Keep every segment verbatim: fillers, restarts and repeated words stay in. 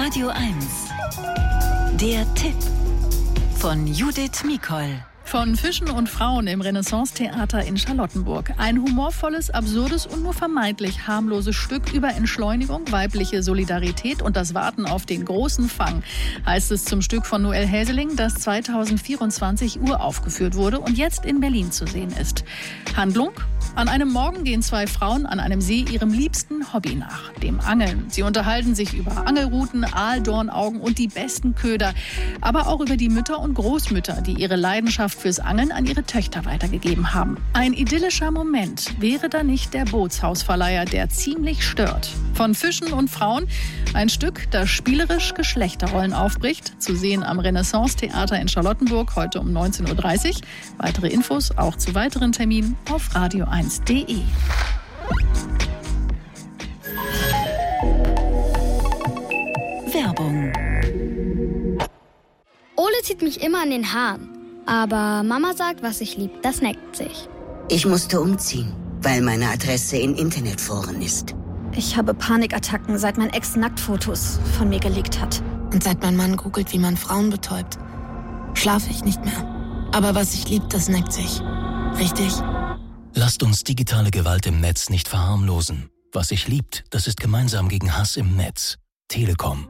Radio eins. Der Tipp von Judith Mikol. Von Fischen und Frauen im Renaissance-Theater in Charlottenburg. Ein humorvolles, absurdes und nur vermeintlich harmloses Stück über Entschleunigung, weibliche Solidarität und das Warten auf den großen Fang, heißt es zum Stück von Noel Häseling, das zweitausendvierundzwanzig uraufgeführt wurde und jetzt in Berlin zu sehen ist. Handlung? An einem Morgen gehen zwei Frauen an einem See ihrem liebsten Hobby nach, dem Angeln. Sie unterhalten sich über Angelruten, Aaldornaugen und die besten Köder, aber auch über die Mütter und Großmütter, die ihre Leidenschaft fürs Angeln an ihre Töchter weitergegeben haben. Ein idyllischer Moment wäre da nicht der Bootshausverleiher, der ziemlich stört. Von Fischen und Frauen ein Stück, das spielerisch Geschlechterrollen aufbricht, zu sehen am Renaissance-Theater in Charlottenburg heute um neunzehn Uhr dreißig. Weitere Infos auch zu weiteren Terminen auf radio eins punkt de. Werbung. Ole zieht mich immer an den Haaren. Aber Mama sagt, was ich lieb, das neckt sich. Ich musste umziehen, weil meine Adresse in Internetforen ist. Ich habe Panikattacken, seit mein Ex Nacktfotos von mir gelegt hat. Und seit mein Mann googelt, wie man Frauen betäubt, schlafe ich nicht mehr. Aber was ich lieb, das neckt sich. Richtig? Lasst uns digitale Gewalt im Netz nicht verharmlosen. Was sich liebt, das ist gemeinsam gegen Hass im Netz. Telekom.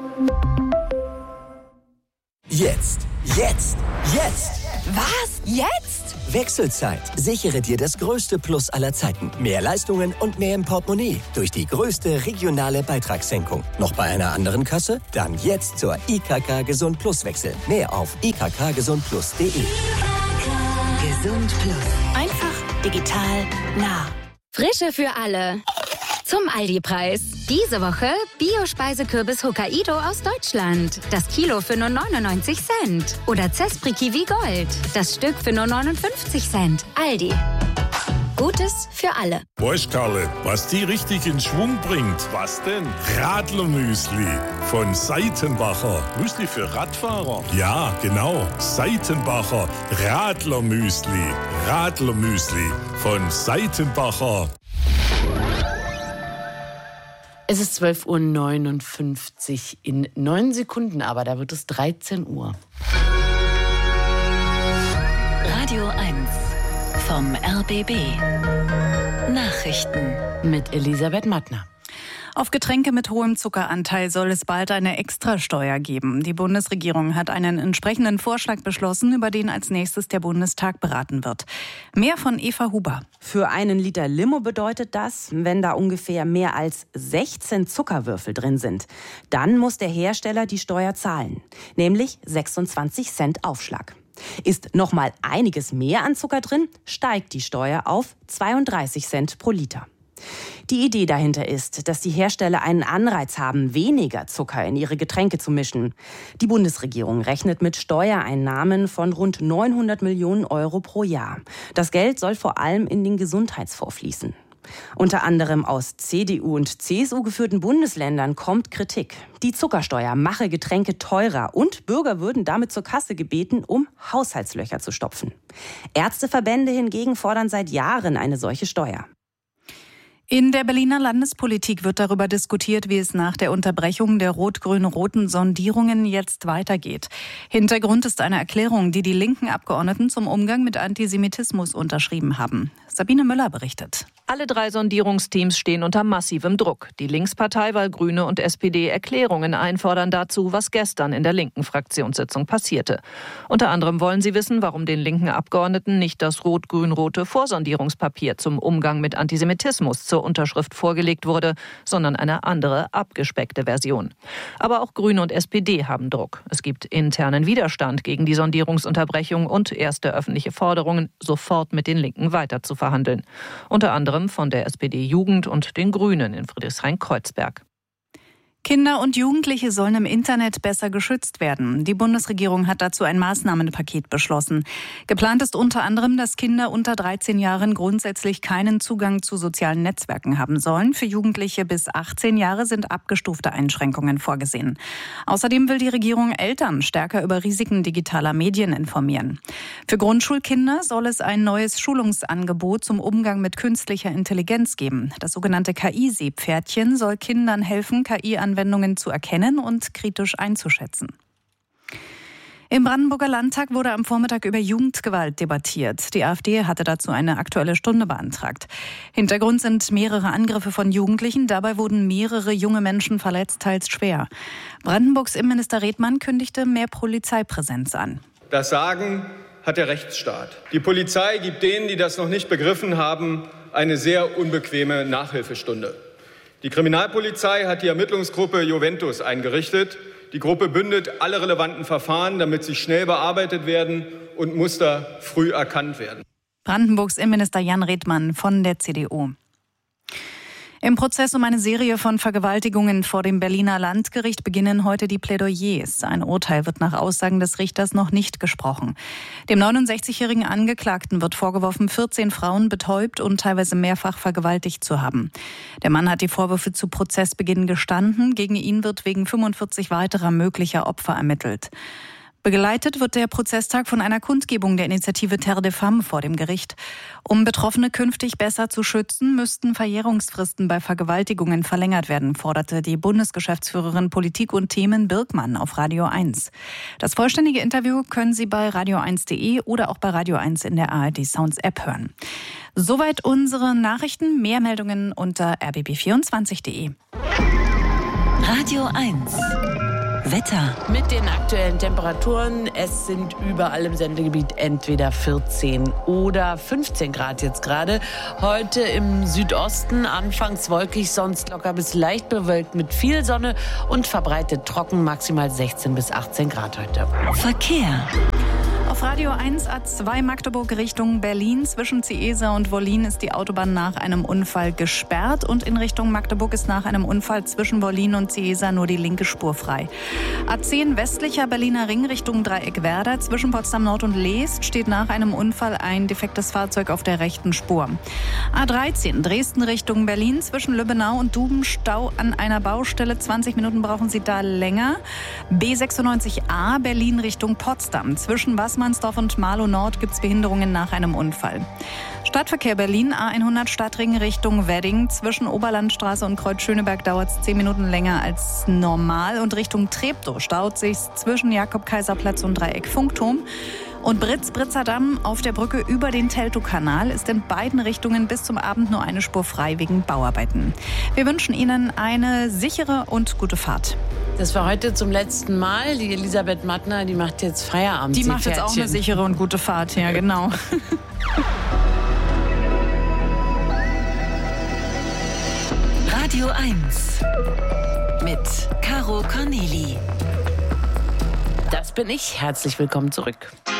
Jetzt, jetzt, jetzt! Was? Jetzt? Wechselzeit. Sichere dir das größte Plus aller Zeiten. Mehr Leistungen und mehr im Portemonnaie. Durch die größte regionale Beitragssenkung. Noch bei einer anderen Kasse? Dann jetzt zur I K K Gesund Plus wechseln. Mehr auf i k k gesund plus punkt de. Gesund Plus. Einfach, digital, nah. Frische für alle. Zum Aldi-Preis. Diese Woche Bio-Speisekürbis Hokkaido aus Deutschland. Das Kilo für nur neunundneunzig Cent. Oder Zespri Kiwi Gold. Das Stück für nur neunundfünfzig Cent. Aldi. Gutes für alle. Weißt, Karle, was die richtig in Schwung bringt? Was denn? Radlermüsli von Seitenbacher. Müsli für Radfahrer? Ja, genau. Seitenbacher Radlermüsli. Radlermüsli von Seitenbacher. Es ist zwölf Uhr neunundfünfzig in neun Sekunden, aber da wird es dreizehn Uhr. Radio eins vom R B B. Nachrichten mit Elisabeth Mattner. Auf Getränke mit hohem Zuckeranteil soll es bald eine Extrasteuer geben. Die Bundesregierung hat einen entsprechenden Vorschlag beschlossen, über den als nächstes der Bundestag beraten wird. Mehr von Eva Huber. Für einen Liter Limo bedeutet das, wenn da ungefähr mehr als sechzehn Zuckerwürfel drin sind, dann muss der Hersteller die Steuer zahlen, nämlich sechsundzwanzig Cent Aufschlag. Ist noch mal einiges mehr an Zucker drin, steigt die Steuer auf zweiunddreißig Cent pro Liter. Die Idee dahinter ist, dass die Hersteller einen Anreiz haben, weniger Zucker in ihre Getränke zu mischen. Die Bundesregierung rechnet mit Steuereinnahmen von rund neunhundert Millionen Euro pro Jahr. Das Geld soll vor allem in den Gesundheitsfonds fließen. Unter anderem aus C D U und C S U geführten Bundesländern kommt Kritik. Die Zuckersteuer mache Getränke teurer und Bürger würden damit zur Kasse gebeten, um Haushaltslöcher zu stopfen. Ärzteverbände hingegen fordern seit Jahren eine solche Steuer. In der Berliner Landespolitik wird darüber diskutiert, wie es nach der Unterbrechung der rot-grün-roten Sondierungen jetzt weitergeht. Hintergrund ist eine Erklärung, die die linken Abgeordneten zum Umgang mit Antisemitismus unterschrieben haben. Sabine Müller berichtet. Alle drei Sondierungsteams stehen unter massivem Druck. Die Linkspartei, weil Grüne und S P D Erklärungen einfordern dazu, was gestern in der linken Fraktionssitzung passierte. Unter anderem wollen sie wissen, warum den linken Abgeordneten nicht das rot-grün-rote Vorsondierungspapier zum Umgang mit Antisemitismus zur Unterschrift vorgelegt wurde, sondern eine andere, abgespeckte Version. Aber auch Grüne und S P D haben Druck. Es gibt internen Widerstand gegen die Sondierungsunterbrechung und erste öffentliche Forderungen, sofort mit den Linken weiter zu verhandeln. Unter anderem von der S P D-Jugend und den Grünen in Friedrichshain-Kreuzberg. Kinder und Jugendliche sollen im Internet besser geschützt werden. Die Bundesregierung hat dazu ein Maßnahmenpaket beschlossen. Geplant ist unter anderem, dass Kinder unter dreizehn Jahren grundsätzlich keinen Zugang zu sozialen Netzwerken haben sollen. Für Jugendliche bis achtzehn Jahre sind abgestufte Einschränkungen vorgesehen. Außerdem will die Regierung Eltern stärker über Risiken digitaler Medien informieren. Für Grundschulkinder soll es ein neues Schulungsangebot zum Umgang mit künstlicher Intelligenz geben. Das sogenannte K I-Seepferdchen soll Kindern helfen, K I-Anwendungen Anwendungen zu erkennen und kritisch einzuschätzen. Im Brandenburger Landtag wurde am Vormittag über Jugendgewalt debattiert. Die AfD hatte dazu eine Aktuelle Stunde beantragt. Hintergrund sind mehrere Angriffe von Jugendlichen. Dabei wurden mehrere junge Menschen verletzt, teils schwer. Brandenburgs Innenminister Redmann kündigte mehr Polizeipräsenz an. Das Sagen hat der Rechtsstaat. Die Polizei gibt denen, die das noch nicht begriffen haben, eine sehr unbequeme Nachhilfestunde. Die Kriminalpolizei hat die Ermittlungsgruppe Juventus eingerichtet. Die Gruppe bündet alle relevanten Verfahren, damit sie schnell bearbeitet werden und Muster früh erkannt werden. Brandenburgs Innenminister Jan Redmann von der C D U. Im Prozess um eine Serie von Vergewaltigungen vor dem Berliner Landgericht beginnen heute die Plädoyers. Ein Urteil wird nach Aussagen des Richters noch nicht gesprochen. Dem neunundsechzigjährigen Angeklagten wird vorgeworfen, vierzehn Frauen betäubt und teilweise mehrfach vergewaltigt zu haben. Der Mann hat die Vorwürfe zu Prozessbeginn gestanden. Gegen ihn wird wegen fünfundvierzig weiterer möglicher Opfer ermittelt. Begleitet wird der Prozesstag von einer Kundgebung der Initiative Terre des Femmes vor dem Gericht. Um Betroffene künftig besser zu schützen, müssten Verjährungsfristen bei Vergewaltigungen verlängert werden, forderte die Bundesgeschäftsführerin Politik und Themen Birkmann auf Radio eins. Das vollständige Interview können Sie bei radio eins punkt de oder auch bei Radio eins in der A R D Sounds App hören. Soweit unsere Nachrichten. Mehr Meldungen unter r b b vierundzwanzig punkt de. Radio eins. Wetter. Mit den aktuellen Temperaturen, es sind überall im Sendegebiet entweder vierzehn oder fünfzehn Grad jetzt gerade. Heute im Südosten anfangs wolkig, sonst locker bis leicht bewölkt mit viel Sonne und verbreitet trocken, maximal sechzehn bis achtzehn Grad heute. Verkehr. Auf Radio eins A zwei Magdeburg Richtung Berlin. Zwischen Ciesa und Wollin ist die Autobahn nach einem Unfall gesperrt. Und in Richtung Magdeburg ist nach einem Unfall zwischen Wollin und Ciesa nur die linke Spur frei. A zehn westlicher Berliner Ring Richtung Dreieck-Werder. Zwischen Potsdam Nord und Leest steht nach einem Unfall ein defektes Fahrzeug auf der rechten Spur. A dreizehn Dresden Richtung Berlin. Zwischen Lübbenau und Duben Stau an einer Baustelle. zwanzig Minuten brauchen Sie da länger. B sechsundneunzig A Berlin Richtung Potsdam. Zwischen Wassmannsdorf und Marlow Nord gibt es Behinderungen nach einem Unfall. Stadtverkehr Berlin A hundert Stadtring Richtung Wedding. Zwischen Oberlandstraße und Kreuz-Schöneberg dauert es zehn Minuten länger als normal. Und Richtung Treptow staut sich zwischen Jakob-Kaiser-Platz und Dreieck-Funkturm. Und Britz-Britzer-Damm auf der Brücke über den Teltow-Kanal ist in beiden Richtungen bis zum Abend nur eine Spur frei wegen Bauarbeiten. Wir wünschen Ihnen eine sichere und gute Fahrt. Das war heute zum letzten Mal. Die Elisabeth Mattner, die macht jetzt Feierabend. Die macht jetzt auch eine sichere und gute Fahrt, ja genau. Radio eins mit Caro Corneli. Das bin ich. Herzlich willkommen zurück.